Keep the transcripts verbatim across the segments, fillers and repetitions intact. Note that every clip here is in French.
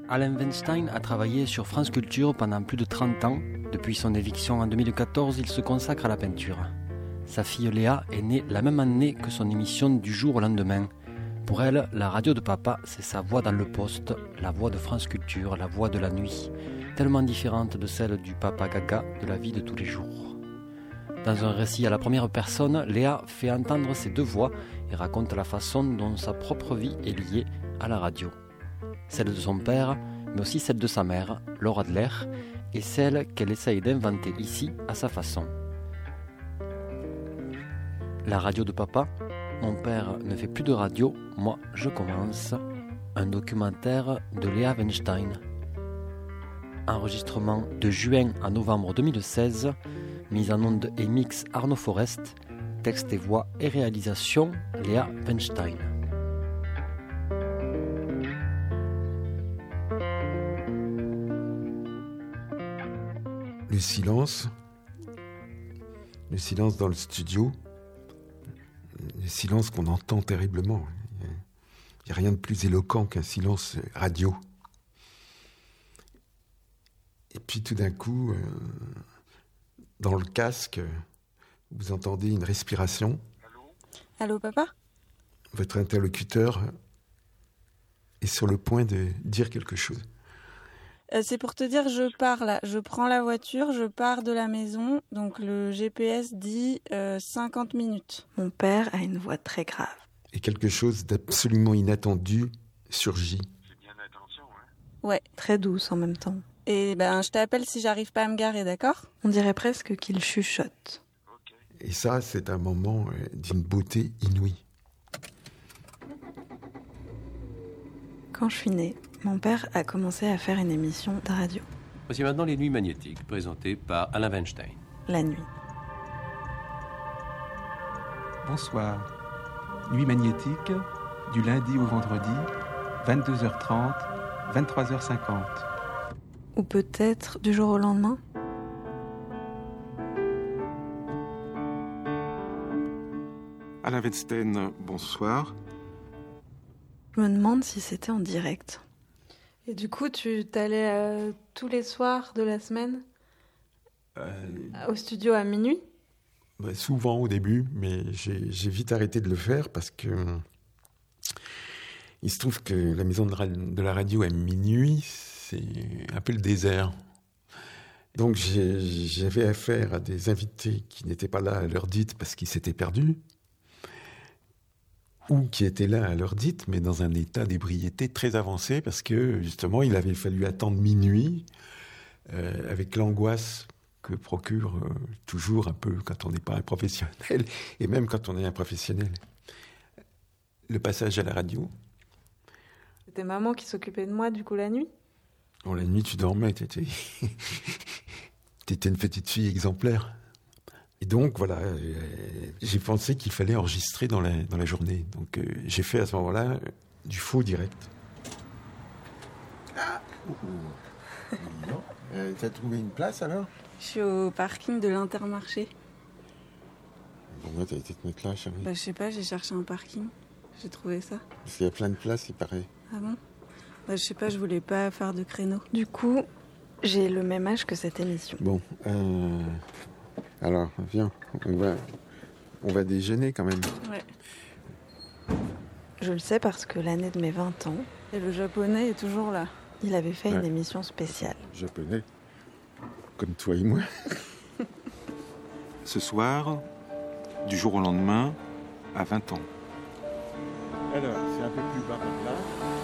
Alain Weinstein a travaillé sur France Culture pendant plus de trente ans. Depuis son éviction en deux mille quatorze, il se consacre à la peinture. Sa fille Léa est née la même année que son émission du jour au lendemain. Pour elle, la radio de papa, c'est sa voix dans le poste, la voix de France Culture, la voix de la nuit, tellement différente de celle du papa gaga de la vie de tous les jours. Dans un récit à la première personne, Léa fait entendre ses deux voix et raconte la façon dont sa propre vie est liée à la radio. Celle de son père, mais aussi celle de sa mère, Laura Adler, et celle qu'elle essaye d'inventer ici à sa façon. La radio de papa, mon père ne fait plus de radio, moi je commence, un documentaire de Léa Weinstein. Enregistrement de juin à novembre deux mille seize, mise en onde et mix Arnaud Forest, texte et voix et réalisation Léa Weinstein. Le silence, le silence dans le studio, le silence qu'on entend terriblement. Il n'y a rien de plus éloquent qu'un silence radio. Et puis tout d'un coup, euh, dans le casque, vous entendez une respiration. Allô, Allô, papa ? Votre interlocuteur est sur le point de dire quelque chose. Euh, c'est pour te dire, je pars là, je prends la voiture, je pars de la maison, donc le G P S dit euh, cinquante minutes. Mon père a une voix très grave. Et quelque chose d'absolument inattendu surgit. Fais bien attention, hein. Ouais. Très douce en même temps. Et ben, je t'appelle si j'arrive pas à me garer, d'accord ? On dirait presque qu'il chuchote. Ok. Et ça, c'est un moment euh, d'une beauté inouïe. Quand je suis née, mon père a commencé à faire une émission de radio. Voici maintenant les Nuits magnétiques, présentées par Alain Weinstein. La nuit. Bonsoir. Nuit magnétique, du lundi au vendredi, vingt-deux heures trente, vingt-trois heures cinquante. Ou peut-être du jour au lendemain. Alain Weinstein, bonsoir. Je me demande si c'était en direct. Et du coup, tu t'allais euh, tous les soirs de la semaine euh, au studio à minuit ? Bah, souvent au début, mais j'ai, j'ai vite arrêté de le faire parce que il se trouve que la maison de, ra- de la radio à minuit, c'est un peu le désert. Donc j'ai, j'avais affaire à des invités qui n'étaient pas là à l'heure dite parce qu'ils s'étaient perdus, ou qui étaient là à l'heure dite, mais dans un état d'ébriété très avancé, parce que, justement, il avait fallu attendre minuit, euh, avec l'angoisse que procure euh, toujours un peu quand on n'est pas un professionnel, et même quand on est un professionnel. Le passage à la radio. C'était maman qui s'occupait de moi, du coup, la nuit ? Bon, la nuit, tu dormais, t'étais... t'étais une petite fille exemplaire. Et donc, voilà, euh, j'ai pensé qu'il fallait enregistrer dans la, dans la journée. Donc, euh, j'ai fait à ce moment-là euh, du faux direct. Ah non. Euh, t'as trouvé une place, alors ? Je suis au parking de l'Intermarché. Bon, moi, t'as été te mettre là, chérie. Bah, je sais pas, j'ai cherché un parking. J'ai trouvé ça. Parce qu'il y a plein de places, il paraît. Ah bon ? Bah, je sais pas, je voulais pas faire de créneau. Du coup, j'ai le même âge que cette émission. Bon, euh... alors, viens, on va, on va déjeuner quand même. Ouais. Je le sais parce que l'année de mes vingt ans, Et le japonais est toujours là. il avait fait Ouais. une émission spéciale. Japonais, comme toi et moi. Ce soir, du jour au lendemain, à vingt ans. Alors, c'est un peu plus bas par là.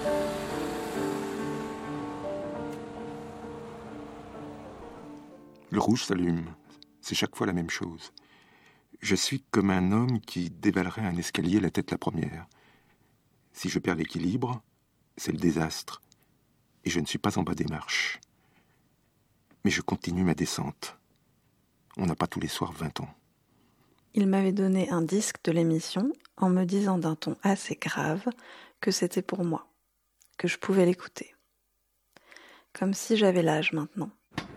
Le rouge s'allume. C'est chaque fois la même chose. Je suis comme un homme qui dévalerait un escalier la tête la première. Si je perds l'équilibre, c'est le désastre. Et je ne suis pas en bas des marches. Mais je continue ma descente. On n'a pas tous les soirs vingt ans. Il m'avait donné un disque de l'émission en me disant d'un ton assez grave que c'était pour moi, que je pouvais l'écouter. Comme si j'avais l'âge maintenant.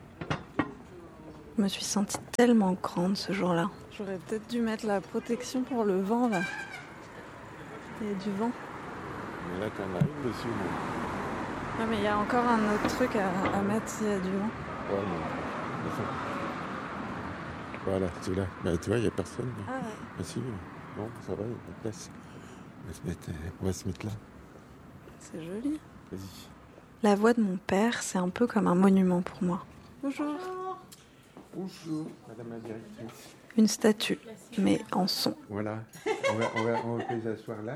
Je me suis sentie tellement grande ce jour-là. J'aurais peut-être dû mettre la protection pour le vent, là. Il y a du vent. Mais là, t'en as une dessus, moi. Ah, mais il y a encore un autre truc à, à mettre s'il y a du vent. Ouais, mais... enfin... Voilà, celui-là. Bah, tu vois, il n'y a personne. Mais... Ah ouais. Ah si, non, ça va, il y a de la place. On va se mettre, on va se mettre là. C'est joli. Vas-y. La voix de mon père, c'est un peu comme un monument pour moi. Bonjour. Bonjour, madame la directrice. Une statue, mais en son. Voilà, on va, on va, on va les asseoir là.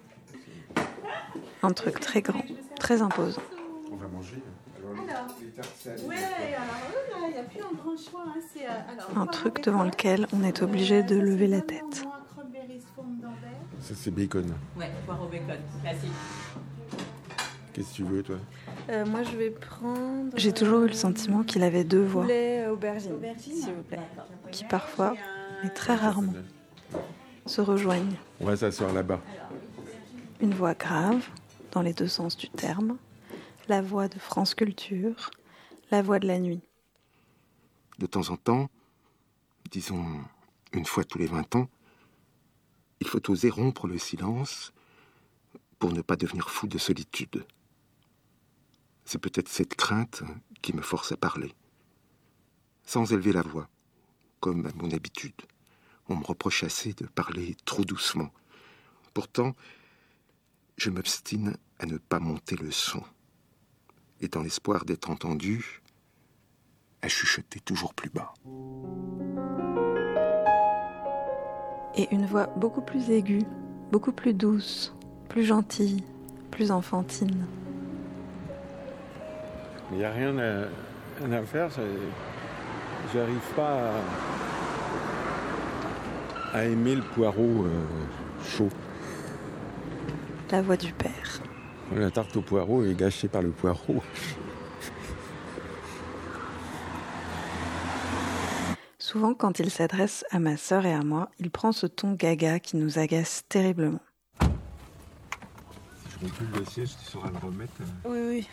Un truc très grand, très imposant. On va manger. Alors, Alors, les tartes salées. ouais, alors il n'y a plus un grand choix. Hein, c'est, euh, alors, Un truc devant lequel on est obligé de lever la tête. Ça, c'est bacon. Ouais, poire au bacon, classique. Qu'est-ce que tu veux, toi? Euh, moi, je vais prendre. J'ai toujours eu le sentiment qu'il avait deux voix, Poulet aubergine, s'il vous plaît. qui parfois, mais très rarement, se rejoignent. On va s'asseoir là-bas. Une voix grave, dans les deux sens du terme, la voix de France Culture, la voix de la nuit. De temps en temps, disons une fois tous les vingt ans, il faut oser rompre le silence pour ne pas devenir fou de solitude. C'est peut-être cette crainte qui me force à parler. Sans élever la voix, comme à mon habitude. On me reproche assez de parler trop doucement. Pourtant, je m'obstine à ne pas monter le son. Et dans l'espoir d'être entendu, à chuchoter toujours plus bas. Et une voix beaucoup plus aiguë, beaucoup plus douce, plus gentille, plus enfantine. Il n'y a rien à, rien à faire. Ça, j'arrive pas à, à aimer le poireau euh, chaud. La voix du père. La tarte au poireau est gâchée par le poireau. Souvent, quand il s'adresse à ma sœur et à moi, il prend ce ton gaga qui nous agace terriblement. Si je recule le siège, tu sauras le remettre. Oui, oui.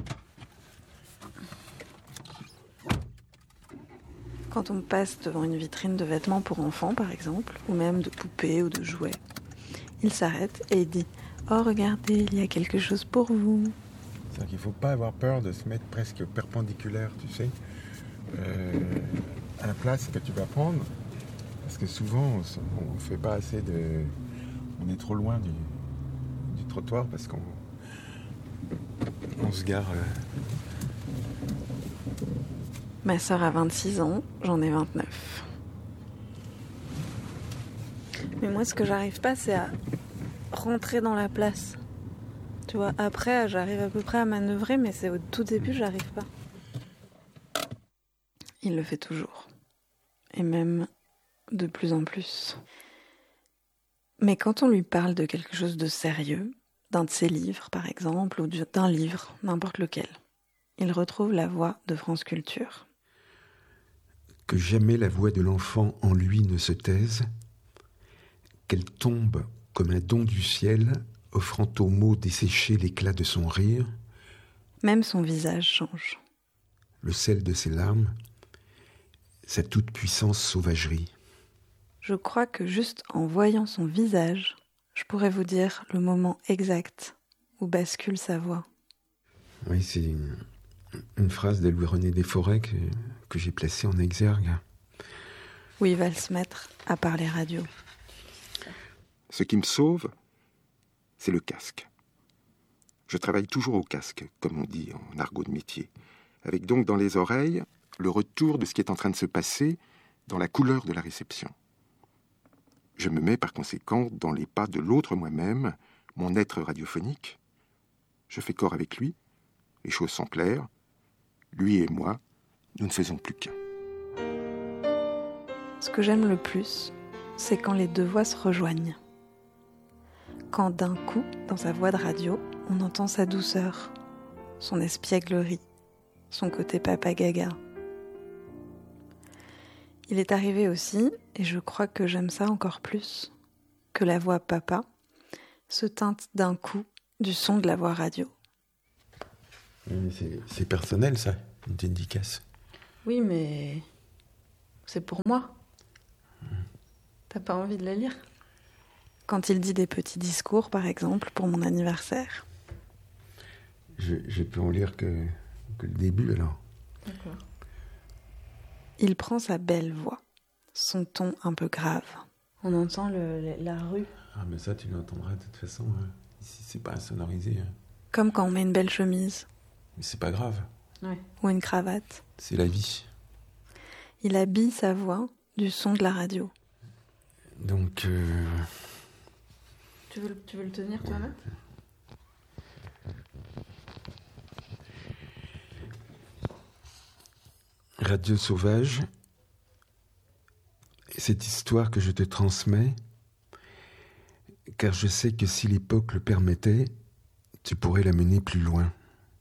Quand on passe devant une vitrine de vêtements pour enfants, par exemple, ou même de poupées ou de jouets, il s'arrête et il dit « Oh, regardez, il y a quelque chose pour vous. » C'est-à-dire qu'il ne faut pas avoir peur de se mettre presque perpendiculaire, tu sais, euh, à la place que tu vas prendre. Parce que souvent, on ne fait pas assez de... On est trop loin du, du trottoir parce qu'on on se gare... Euh... Ma sœur a vingt-six ans, j'en ai vingt-neuf. Mais moi, ce que j'arrive pas, c'est à rentrer dans la place. Tu vois, après, j'arrive à peu près à manœuvrer, mais c'est au tout début, j'arrive pas. Il le fait toujours. Et même de plus en plus. Mais quand on lui parle de quelque chose de sérieux, d'un de ses livres, par exemple, ou d'un livre, n'importe lequel, il retrouve la voix de France Culture. Que jamais la voix de l'enfant en lui ne se taise, qu'elle tombe comme un don du ciel, offrant aux mots desséchés l'éclat de son rire. Même son visage change. Le sel de ses larmes, sa toute-puissance sauvagerie. Je crois que juste en voyant son visage, je pourrais vous dire le moment exact où bascule sa voix. Oui, c'est une, une phrase de Louis-René Desforêts que, que j'ai placée en exergue. Où il va se mettre à parler radio. Ce qui me sauve, c'est le casque. Je travaille toujours au casque, comme on dit en argot de métier, avec donc dans les oreilles le retour de ce qui est en train de se passer dans la couleur de la réception. Je me mets par conséquent dans les pas de l'autre moi-même, mon être radiophonique. Je fais corps avec lui, les choses sont claires. Lui et moi, nous ne faisons plus qu'un. Ce que j'aime le plus, c'est quand les deux voix se rejoignent. Quand d'un coup, dans sa voix de radio, on entend sa douceur, son espièglerie, son côté papa gaga. Il est arrivé aussi, et je crois que j'aime ça encore plus, que la voix papa se teinte d'un coup du son de la voix radio. C'est, c'est personnel, ça, une dédicace. Oui, mais c'est pour moi. T'as pas envie de la lire ? Quand il dit des petits discours, par exemple, pour mon anniversaire. Je, je, je peux en lire que, que le début alors. D'accord. Il prend sa belle voix, son ton un peu grave. On entend le, le- la rue. Ah, mais ça, tu l'entendras de toute façon. Hein. Ici, c'est pas sonorisé. Hein. Comme quand on met une belle chemise. Mais c'est pas grave. Ouais. Ou une cravate. C'est la vie. Il habille sa voix du son de la radio. Donc, euh... Tu veux, le- tu veux le tenir toi-même ? Radio Sauvage, cette histoire que je te transmets, car je sais que si l'époque le permettait, tu pourrais la mener plus loin.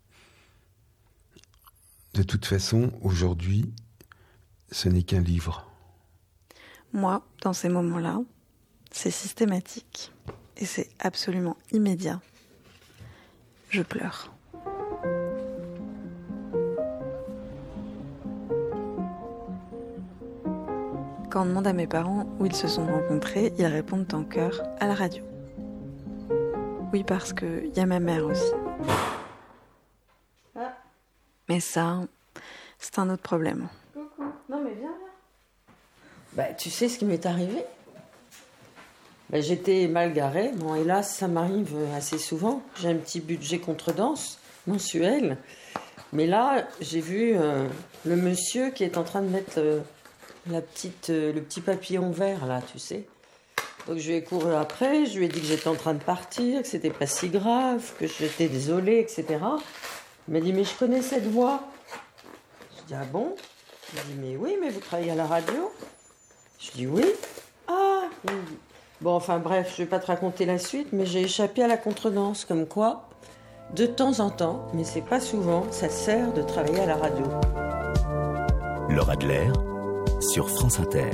De toute façon, aujourd'hui, ce n'est qu'un livre. Moi, dans ces moments-là, c'est systématique. Et c'est absolument immédiat. Je pleure. Quand on demande à mes parents où ils se sont rencontrés, ils répondent en chœur à la radio. Oui, parce qu'il y a ma mère aussi. Ah. Mais ça, c'est un autre problème. Coucou. Non mais viens là. Bah, tu sais ce qui m'est arrivé ? Bah, j'étais mal garée. Bon, hélas, ça m'arrive assez souvent. J'ai un petit budget contredanse mensuel. Mais là, j'ai vu euh, le monsieur qui est en train de mettre le, la petite, euh, le petit papillon vert, là, tu sais. Donc, je lui ai couru après. Je lui ai dit que j'étais en train de partir, que c'était pas si grave, que j'étais désolée, et cetera. Il m'a dit, mais je connais cette voix. Je dis, ah bon ? Il m'a dit, mais oui, mais vous travaillez à la radio ? Je dis, oui. Ah ! Il me dit, bon, enfin bref, je vais pas te raconter la suite, mais j'ai échappé à la contredanse, comme quoi, de temps en temps, mais c'est pas souvent, ça sert de travailler à la radio. Laura Adler sur France Inter.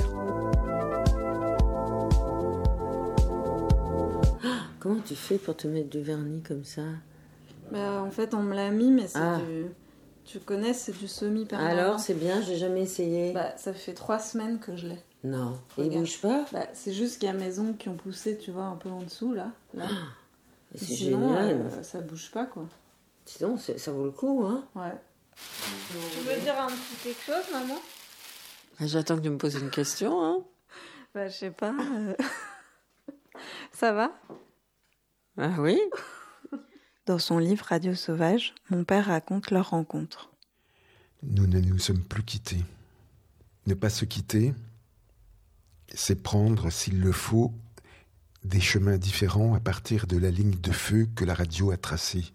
Ah, comment tu fais pour te mettre du vernis comme ça ? Bah, en fait, on me l'a mis, mais c'est Ah. du... Tu connais, c'est du semi-permanent. Alors, c'est bien, j'ai jamais essayé. Bah, ça fait trois semaines que je l'ai. Non, il Regarde. bouge pas ? Bah, c'est juste qu'il y a mes ongles qui ont poussé, tu vois, un peu en dessous, là. là. Et C'est sinon, génial. euh, ça bouge pas, quoi. Sinon, c'est- ça vaut le coup, hein ? Ouais. Tu veux dire un petit quelque chose, maman ? J'attends que tu me poses une question, hein ? Bah, je sais pas. euh. Ça va ? Ah oui ? Dans son livre Radio Sauvage, mon père raconte leur rencontre. Nous ne nous sommes plus quittés. Ne pas se quitter, c'est prendre, s'il le faut, des chemins différents à partir de la ligne de feu que la radio a tracée.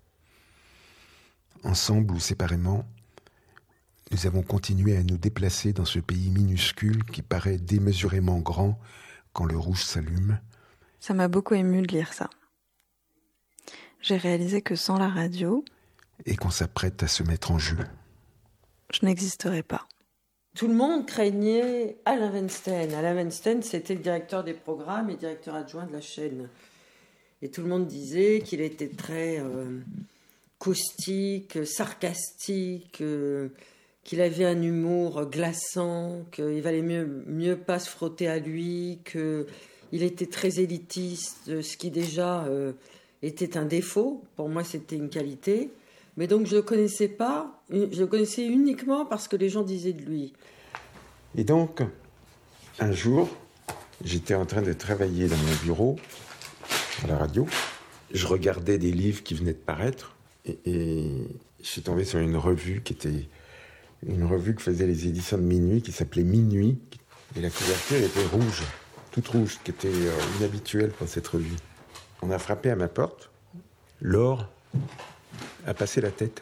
Ensemble ou séparément, nous avons continué à nous déplacer dans ce pays minuscule qui paraît démesurément grand quand le rouge s'allume. Ça m'a beaucoup émue de lire ça. J'ai réalisé que sans la radio, Et qu'on s'apprête à se mettre en jeu. je n'existerais pas. Tout le monde craignait Alain Weinstein. Alain Weinstein, c'était le directeur des programmes et directeur adjoint de la chaîne. Et tout le monde disait qu'il était très euh, caustique, sarcastique, euh, qu'il avait un humour glaçant, qu'il valait mieux, mieux pas se frotter à lui, qu'il était très élitiste, ce qui déjà euh, était un défaut. Pour moi, c'était une qualité. Mais donc, je ne le connaissais pas. Je le connaissais uniquement parce que les gens disaient de lui. Et donc, un jour, j'étais en train de travailler dans mon bureau, à la radio. Je regardais des livres qui venaient de paraître. Et, et je suis tombé sur une revue qui était une revue que faisaient les éditions de Minuit, qui s'appelait Minuit. Et la couverture était rouge, toute rouge, ce qui était euh, inhabituel pour cette revue. On a frappé à ma porte. Laure a passé la tête,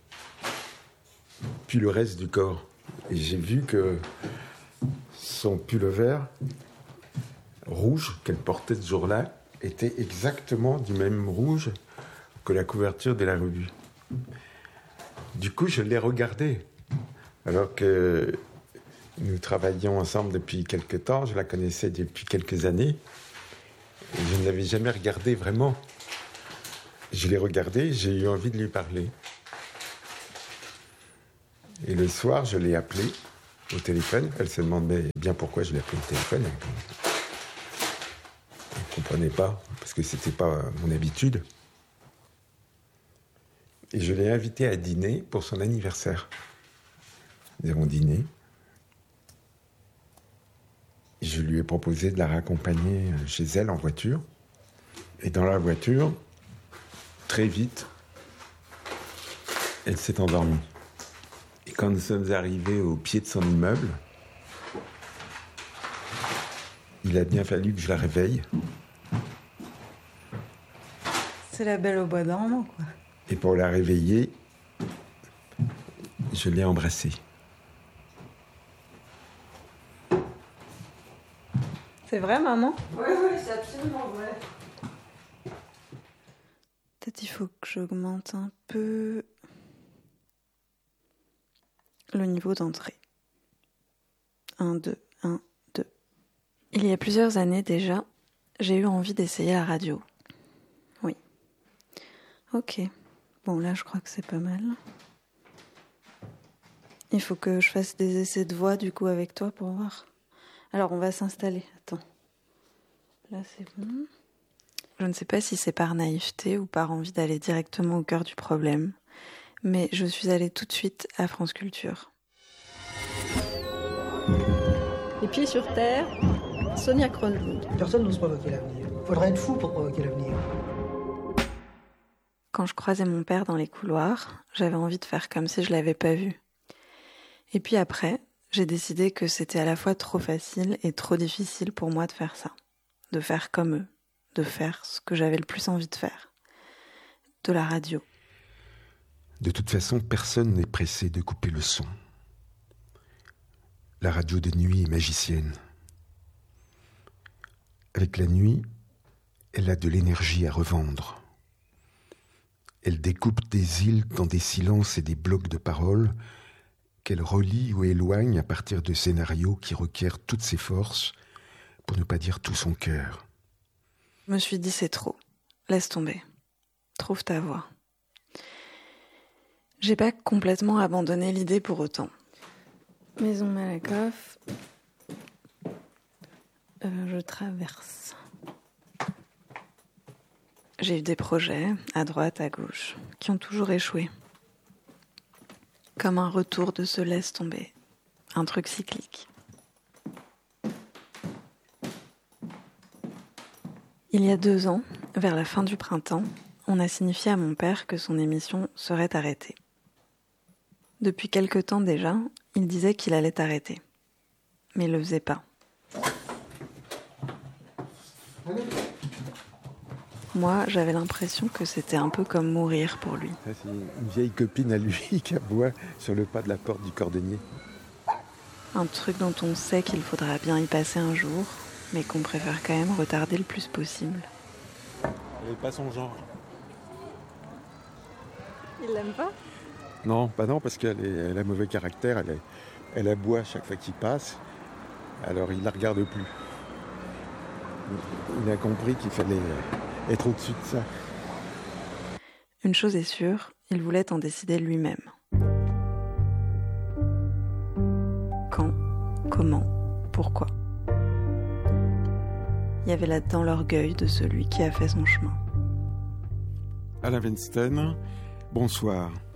puis le reste du corps. Et j'ai vu que son pull vert rouge qu'elle portait ce jour-là était exactement du même rouge que la couverture de la revue. Du coup, je l'ai regardée. Alors que nous travaillions ensemble depuis quelque temps, je la connaissais depuis quelques années, et je ne l'avais jamais regardée vraiment. Je l'ai regardée, j'ai eu envie de lui parler. Et le soir, je l'ai appelée au téléphone. Elle se demandait bien pourquoi je l'ai appelée au téléphone. Elle ne comprenait pas, parce que ce n'était pas mon habitude. Et je l'ai invité à dîner pour son anniversaire. Nous avons dîné. Je lui ai proposé de la raccompagner chez elle en voiture. Et dans la voiture, très vite, elle s'est endormie. Et quand nous sommes arrivés au pied de son immeuble, il a bien fallu que je la réveille. C'est la Belle au bois dormant, quoi. Et pour la réveiller, je l'ai embrassée. C'est vrai, maman ? Oui, oui, c'est absolument vrai. Peut-être il faut que j'augmente un peu le niveau d'entrée. un, deux, un, deux. Il y a plusieurs années déjà, j'ai eu envie d'essayer la radio. Oui. Ok. Bon, là, je crois que c'est pas mal. Il faut que je fasse des essais de voix, du coup, avec toi pour voir. Alors, on va s'installer. Attends. Là, c'est bon. Je ne sais pas si c'est par naïveté ou par envie d'aller directement au cœur du problème, mais je suis allée tout de suite à France Culture. Les pieds sur terre, Sonia Kronlund. Personne n'ose provoquer l'avenir. Il faudrait être fou pour provoquer l'avenir. Quand je croisais mon père dans les couloirs, j'avais envie de faire comme si je l'avais pas vu. Et puis après, j'ai décidé que c'était à la fois trop facile et trop difficile pour moi de faire ça. De faire comme eux. De faire ce que j'avais le plus envie de faire. De la radio. De toute façon, personne n'est pressé de couper le son. La radio de nuit est magicienne. Avec la nuit, elle a de l'énergie à revendre. Elle découpe des îles dans des silences et des blocs de paroles qu'elle relie ou éloigne à partir de scénarios qui requièrent toutes ses forces, pour ne pas dire tout son cœur. Je me suis dit, c'est trop. Laisse tomber. Trouve ta voie. J'ai pas complètement abandonné l'idée pour autant. Maison Malakoff. Euh, je traverse. J'ai eu des projets, à droite, à gauche, qui ont toujours échoué. Comme un retour de ce laisse tomber. Un truc cyclique. Il y a deux ans, vers la fin du printemps, on a signifié à mon père que son émission serait arrêtée. Depuis quelque temps déjà, il disait qu'il allait arrêter. Mais il ne le faisait pas. Moi, j'avais l'impression que c'était un peu comme mourir pour lui. Ça, c'est une vieille copine à lui qui aboie sur le pas de la porte du cordonnier. Un truc dont on sait qu'il faudra bien y passer un jour, mais qu'on préfère quand même retarder le plus possible. Elle n'est pas son genre. Il l'aime pas ? Non, pas non, parce qu'elle est, elle a mauvais caractère, elle, est, elle aboie chaque fois qu'il passe, alors il ne la regarde plus. Il a compris qu'il fallait être au-dessus de ça. Une chose est sûre, il voulait en décider lui-même. Quand, comment, pourquoi. Il y avait là-dedans l'orgueil de celui qui a fait son chemin. Alain Weinstein, bonsoir.